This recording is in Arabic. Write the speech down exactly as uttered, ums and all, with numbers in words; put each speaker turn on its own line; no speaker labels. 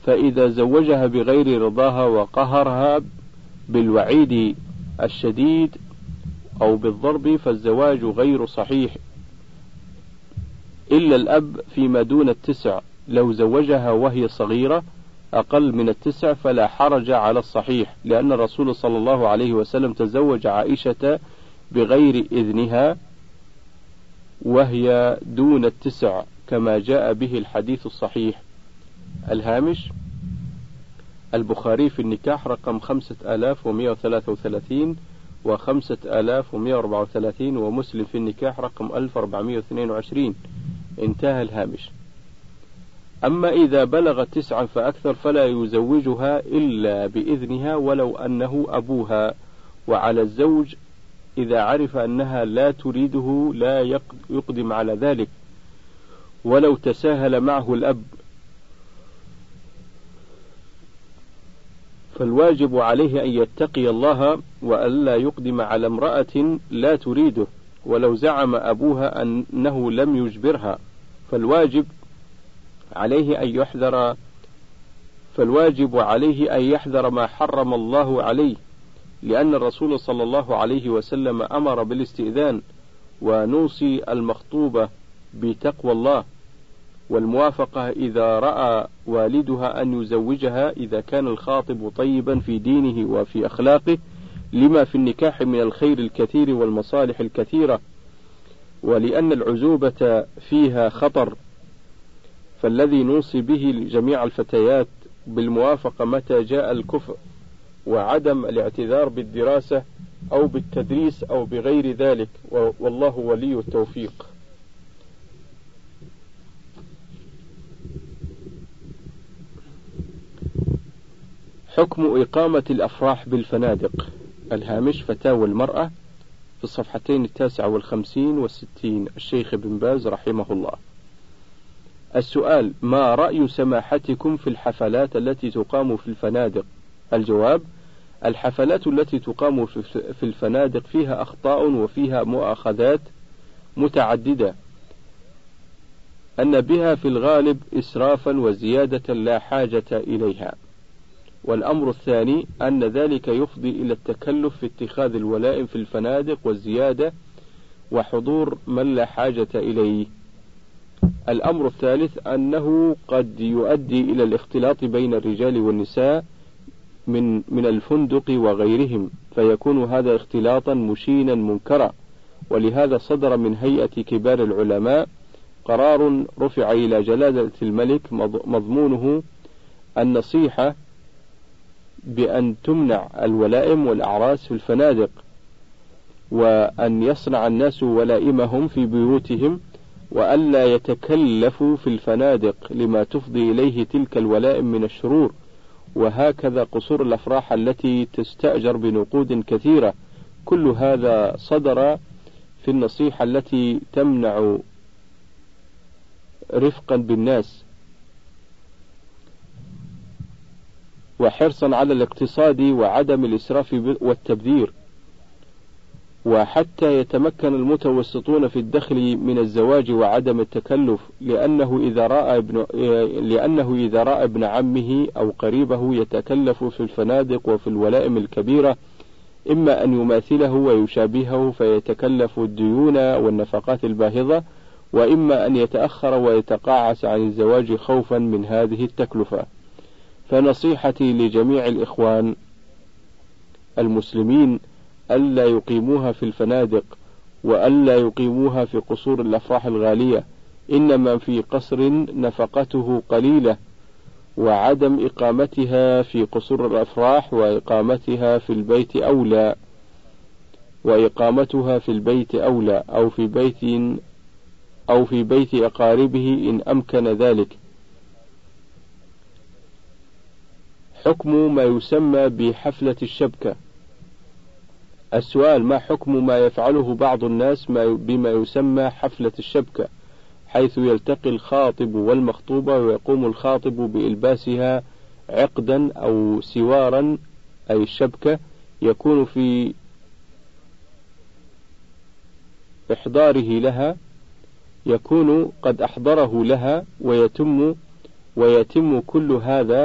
فإذا زوجها بغير رضاها وقهرها بالوعيد الشديد أو بالضرب فالزواج غير صحيح، إلا الأب فيما دون التسع، لو زوجها وهي صغيرة أقل من التسع فلا حرج على الصحيح، لأن الرسول صلى الله عليه وسلم تزوج عائشة بغير إذنها وهي دون التسع كما جاء به الحديث الصحيح. الهامش: البخاري في النكاح رقم خمسة آلاف ومئة وثلاثة وثلاثين وخمسة آلاف ومئة وأربعة وثلاثين، ومسلم في النكاح رقم ألف وأربعمئة واثنين وعشرين. انتهى الهامش. أما إذا بلغت تسعا فأكثر فلا يزوجها إلا بإذنها ولو أنه أبوها، وعلى الزوج إذا عرف أنها لا تريده لا يقدم على ذلك ولو تساهل معه الأب، فالواجب عليه أن يتقي الله وألا يقدم على امرأة لا تريده ولو زعم أبوها أنه لم يجبرها، فالواجب عليه أن يحذر فالواجب عليه أن يحذر ما حرم الله عليه، لأن الرسول صلى الله عليه وسلم أمر بالاستئذان، ونوصي المخطوبة بتقوى الله والموافقة إذا رأى والدها أن يزوجها إذا كان الخاطب طيبا في دينه وفي أخلاقه، لما في النكاح من الخير الكثير والمصالح الكثيرة، ولأن العزوبة فيها خطر، فالذي نوصي به جميع الفتيات بالموافقة متى جاء الكفء، وعدم الاعتذار بالدراسة أو بالتدريس أو بغير ذلك، والله ولي التوفيق. حكم إقامة الأفراح بالفنادق. الهامش: فتاوى المرأة في الصفحتين التاسعة والخمسين والستين، الشيخ ابن باز رحمه الله. السؤال: ما رأي سماحتكم في الحفلات التي تقام في الفنادق؟ الجواب: الحفلات التي تقام في الفنادق فيها أخطاء وفيها مؤاخذات متعددة، أن بها في الغالب إسرافا وزيادة لا حاجة إليها. والأمر الثاني أن ذلك يفضي إلى التكلف في اتخاذ الولائم في الفنادق والزيادة وحضور من لا حاجة إليه. الأمر الثالث أنه قد يؤدي إلى الاختلاط بين الرجال والنساء من من الفندق وغيرهم، فيكون هذا اختلاطا مشينا منكرا، ولهذا صدر من هيئة كبار العلماء قرار رفع إلى جلالة الملك مضمونه النصيحة بأن تمنع الولائم والأعراس في الفنادق، وأن يصنع الناس ولائمهم في بيوتهم، وألا يتكلفوا في الفنادق لما تفضي إليه تلك الولائم من الشرور. وهكذا قصور الأفراح التي تستأجر بنقود كثيرة، كل هذا صدر في النصيحة التي تمنع رفقا بالناس وحرصا على الاقتصاد وعدم الإسراف والتبذير، وحتى يتمكن المتوسطون في الدخل من الزواج وعدم التكلف، لأنه إذا رأى ابن لأنه إذا رأى ابن عمه أو قريبه يتكلف في الفنادق وفي الولائم الكبيرة، إما أن يماثله ويشابهه فيتكلف الديون والنفقات الباهظة، وإما أن يتأخر ويتقاعس عن الزواج خوفا من هذه التكلفة. فنصيحتي لجميع الإخوان المسلمين ألا يقيموها في الفنادق، وألا يقيموها في قصور الأفراح الغالية، إنما في قصر نفقته قليلة، وعدم إقامتها في قصور الأفراح وإقامتها في البيت أولى وإقامتها في البيت أولى أو في بيت أو في بيت أقاربه إن أمكن ذلك. حكم ما يسمى بحفلة الشبكة. السؤال: ما حكم ما يفعله بعض الناس بما يسمى حفلة الشبكة، حيث يلتقي الخاطب والمخطوبة ويقوم الخاطب بإلباسها عقدا أو سوارا، أي الشبكة، يكون في إحضاره لها يكون قد أحضره لها ويتم ويتم كل هذا